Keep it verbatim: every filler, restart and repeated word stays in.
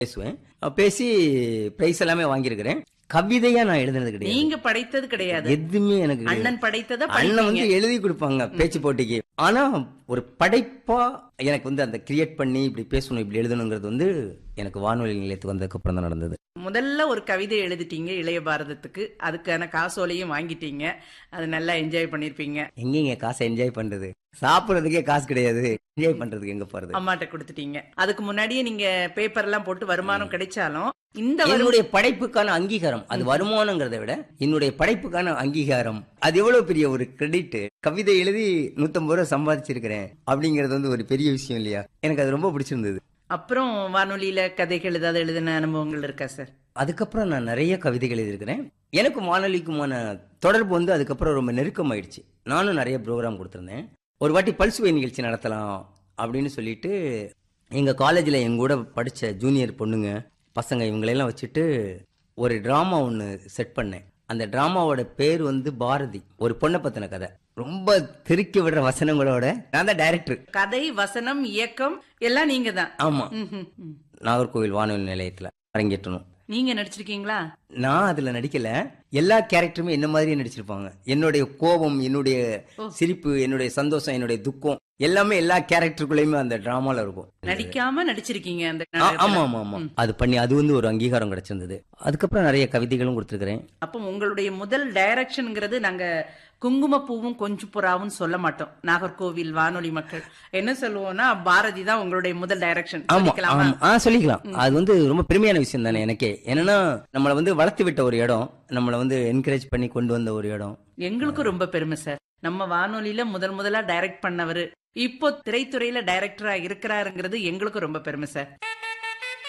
பேசுவேன். பேசி பிரைஸ் எல்லாமே வாங்கியிருக்கிறேன். கவிதையா நான் எழுதுனது கிடையாது. நீங்க படைத்தது கிடையாது. எதுவுமே எனக்கு கிடையாது. அண்ணன் படைத்தத அண்ணன் வந்து எழுதி கொடுப்பாங்க பேச்சு போட்டிக்கு. ஆனா ஒரு படைப்பா எனக்கு வந்து அந்த கிரியேட் பண்ணி இப்படி பேசணும் இப்படி எழுதணுங்கிறது வந்து எனக்கு வானொலி நிலையத்துக்கு வந்ததுக்கு அப்புறம் தான் நடந்தது. முதல்ல ஒரு கவிதை எழுதிட்டீங்க இளைய பாரதத்துக்கு. அதுக்கான காசோலையும் வாங்கிட்டீங்க. அது நல்லா என்ஜாய் பண்ணிருப்பீங்க. எங்கெங்க காசை என்ஜாய் பண்றது? சாப்பிடுறதுக்கே காசு கிடையாது. என்ஜாய் பண்றதுக்கு எங்க போறது? அம்மாட்ட கொடுத்துட்டீங்க. அதுக்கு முன்னாடியே நீங்க பேப்பர் எல்லாம் போட்டு வருமானம் கிடைச்சாலும் இந்த என்னுடைய படைப்புக்கான அங்கீகாரம், அது வருமானங்கிறத விட என்னுடைய படைப்புக்கான அங்கீகாரம், அது எவ்வளவு பெரிய ஒரு கிரெடிட். கவிதை எழுதி நூத்தம்பது ரூபாய் சம்பாதிச்சிருக்கிறேன் அப்படிங்கறது வந்து ஒரு பெரிய விஷயம் இல்லையா? எனக்கு அது ரொம்ப பிடிச்சிருந்தது. அப்புறம் வானொலியில கதைகள் ஏதாவது எழுதின அனுபவங்கள் இருக்கா சார்? அதுக்கப்புறம் நான் நிறைய கவிதைகள் எழுதியிருக்கிறேன். எனக்கும் வானொலிக்குமான தொடர்பு வந்து அதுக்கப்புறம் ரொம்ப நெருக்கம் ஆயிடுச்சு. நானும் நிறைய ப்ரோக்ராம் கொடுத்திருந்தேன். ஒரு வாட்டி பல்சுவை நிகழ்ச்சி நடத்தலாம் அப்படின்னு சொல்லிட்டு எங்க காலேஜ்ல எங்க கூட படிச்ச ஜூனியர் பொண்ணுங்க பசங்க இவங்களெல்லாம் வச்சுட்டு ஒரு டிராமா ஒன்று செட் பண்ணேன். அந்த டிராமாவோட பேர் வந்து பாரதி. ஒரு பொண்ணை பத்தின கதை. ரொம்ப திருக்கி விடுற வசனங்களோட நான் தான் டைரக்டர். கதை, வசனம், இயக்கம் எல்லாம் நீங்க தான். ஆமா. நாகர்கோவில் வானொலி நிலையத்துல அரங்கேற்றணும். நீங்க நடிச்சிருக்கீங்களா? நான் அதுல நடிக்கல. எல்லா கேரக்டருமே என்ன மாதிரியே நடிச்சிருப்பாங்க. என்னுடைய கோபம், என்னுடைய சிரிப்பு, என்னுடைய சந்தோஷம், என்னுடைய துக்கம் எல்லாமே எல்லா கேரக்டருக்குள்ளயுமே அந்த டிராமால இருக்கும். நடிக்காம நடிச்சிருக்கீங்க அந்த. ஆமா ஆமா ஆமா. அது பண்ணி அது வந்து ஒரு அங்கீகாரம் கிடைச்சிருந்தது. அதுக்கப்புறம் நிறைய கவிதைகளும் கொடுத்திருக்கிறேன். அப்ப உங்களுடைய முதல் டைரக்ஷன்ங்கிறது நாங்க குங்குமப்பூவும் கொஞ்சம் புறாவும் சொல்ல மாட்டோம். நாகர்கோவில் வானொலி மக்கள் என்ன சொல்லுவோம்னா பாரதி தான் உங்களுடைய முதல் டைரக்ஷன். சொல்லிக்கலாம். அது வந்து ரொம்ப பெருமையான விஷயம் தானே எனக்கே. என்னன்னா நம்மளை வந்து வளர்த்து விட்ட ஒரு இடம், நம்மளை வந்து என்கரேஜ் பண்ணி கொண்டு வந்த ஒரு இடம். எங்களுக்கும் ரொம்ப பெருமை சார். நம்ம வானொலியில முதல் முதலா டைரக்ட் பண்ணவரு இப்போ திரைத்துறையில டைரக்டரா இருக்கிறாருங்கிறது எங்களுக்கும் ரொம்ப பெருமை சார்.